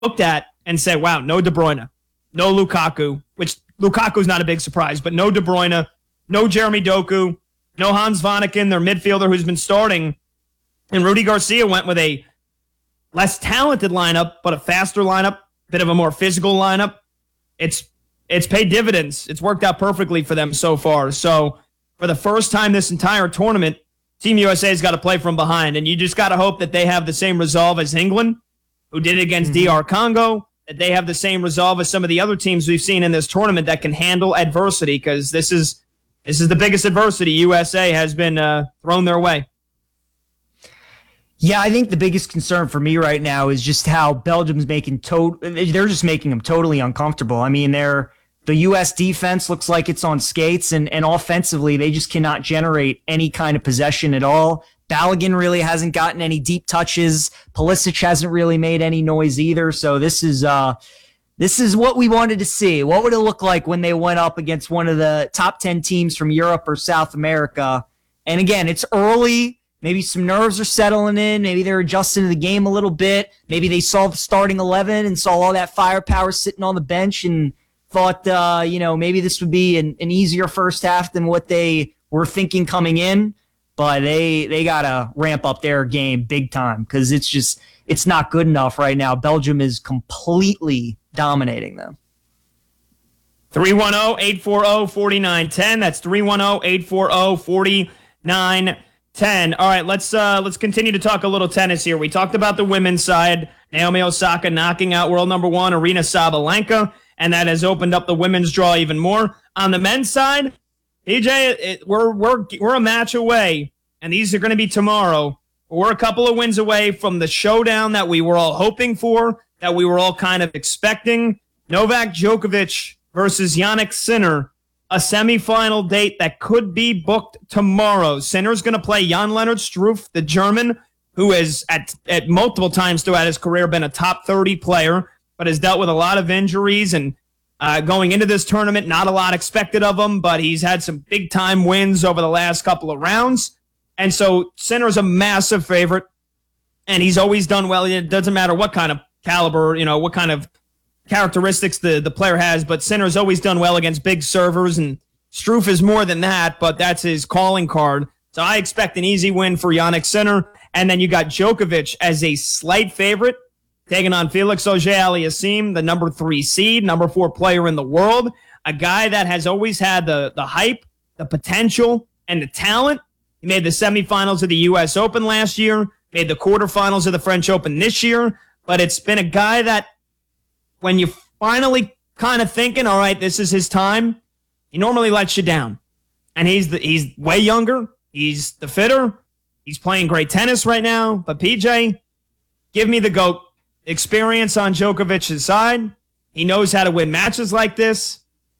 looked at and said, wow, no De Bruyne, no Lukaku, which Lukaku's not a big surprise, but no De Bruyne, no Jeremy Doku, no Hans Vanaken, their midfielder who's been starting. And Rudy Garcia went with a less talented lineup, but a faster lineup, bit of a more physical lineup. It's paid dividends. It's worked out perfectly for them so far. So for the first time this entire tournament, Team USA's got to play from behind, and you just got to hope that they have the same resolve as England, who did it against DR Congo, that they have the same resolve as some of the other teams we've seen in this tournament that can handle adversity, because this is the biggest adversity USA has been thrown their way. Yeah, I think the biggest concern for me right now is just how Belgium's they're just making them totally uncomfortable. I mean, the U.S. defense looks like it's on skates, and offensively, they just cannot generate any kind of possession at all. Balogun really hasn't gotten any deep touches. Pulisic hasn't really made any noise either. So this is what we wanted to see. What would it look like when they went up against one of the top 10 teams from Europe or South America? And again, it's early. Maybe some nerves are settling in. Maybe they're adjusting to the game a little bit. Maybe they saw the starting 11 and saw all that firepower sitting on the bench and thought, maybe this would be an easier first half than what they were thinking coming in. But they got to ramp up their game big time, because it's not good enough right now. Belgium is completely dominating them. 310-840-4910. That's 310-840-4910. All right, let's continue to talk a little tennis here. We talked about the women's side. Naomi Osaka knocking out world number 1 Aryna Sabalenka, and that has opened up the women's draw even more. On the men's side, PJ, we're a match away, and these are going to be tomorrow. We're a couple of wins away from the showdown that we were all hoping for, that we were all kind of expecting. Novak Djokovic versus Jannik Sinner, a semifinal date that could be booked tomorrow. Sinner's going to play Jan-Lennard Struff, the German, who has at multiple times throughout his career been a top 30 player, but has dealt with a lot of injuries, and going into this tournament, not a lot expected of him, but he's had some big-time wins over the last couple of rounds. And so Sinner's a massive favorite, and he's always done well. It doesn't matter what kind of caliber, what kind of characteristics the player has, but Sinner's always done well against big servers, and Struff is more than that, but that's his calling card. So I expect an easy win for Jannik Sinner. And then you got Djokovic as a slight favorite, taking on Felix Auger-Aliassime, the number 3 seed, number 4 player in the world, a guy that has always had the hype, the potential, and the talent. He made the semifinals of the U.S. Open last year, made the quarterfinals of the French Open this year, but it's been a guy that when you finally kind of thinking, all right, this is his time, he normally lets you down. And he's way younger. He's the fitter. He's playing great tennis right now. But PJ, give me the GOAT. Experience on Djokovic's side. He knows how to win matches like this.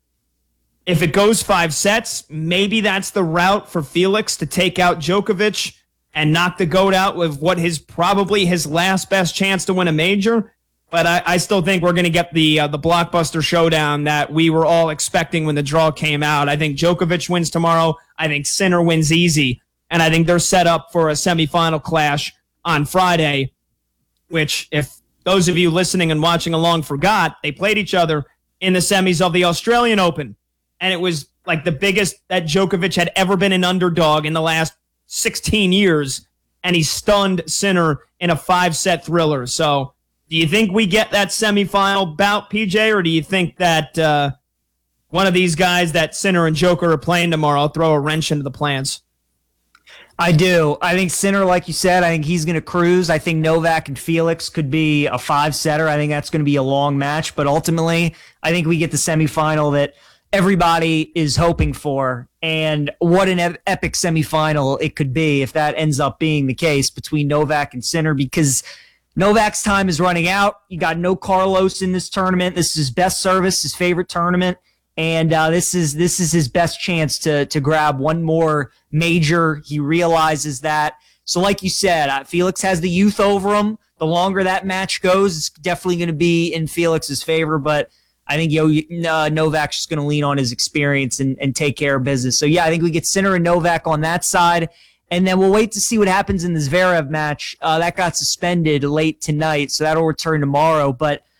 If it goes 5 sets, maybe that's the route for Felix to take out Djokovic and knock the GOAT out with what is probably his last best chance to win a major. But I still think we're going to get the blockbuster showdown that we were all expecting when the draw came out. I think Djokovic wins tomorrow. I think Sinner wins easy. And I think they're set up for a semifinal clash on Friday, which, if those of you listening and watching along forgot, they played each other in the semis of the Australian Open. And it was like the biggest that Djokovic had ever been an underdog in the last 16 years. And he stunned Sinner in a 5-set thriller. So do you think we get that semifinal bout, PJ, or do you think that one of these guys that Sinner and Joker are playing tomorrow throw a wrench into the plans? I do. I think Sinner, like you said, I think he's going to cruise. I think Novak and Felix could be a 5-setter. I think that's going to be a long match. But ultimately, I think we get the semifinal that everybody is hoping for. And what an epic semifinal it could be if that ends up being the case between Novak and Sinner, because Novak's time is running out. You got no Carlos in this tournament. This is his best service, his favorite tournament. And this is his best chance to grab one more major. He realizes that. So like you said, Felix has the youth over him. The longer that match goes, it's definitely going to be in Felix's favor. But I think Novak's just going to lean on his experience and take care of business. So, yeah, I think we get Sinner and Novak on that side. And then we'll wait to see what happens in the Zverev match. That got suspended late tonight, so that'll return tomorrow. But